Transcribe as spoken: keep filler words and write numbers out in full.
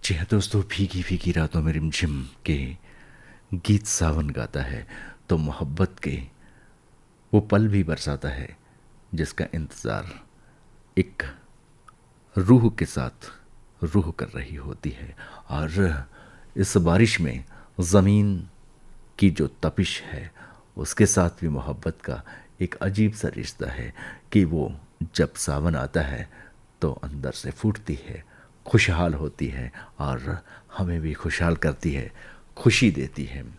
जी हाँ दोस्तों, भीगी भीगी रातों में रिमझिम के गीत सावन गाता है तो मोहब्बत के वो पल भी बरसाता है जिसका इंतज़ार एक रूह के साथ रूह कर रही होती है। और इस बारिश में ज़मीन की जो तपिश है उसके साथ भी मोहब्बत का एक अजीब सा रिश्ता है कि वो जब सावन आता है तो अंदर से फूटती है, खुशहाल होती है और हमें भी खुशहाल करती है, खुशी देती है।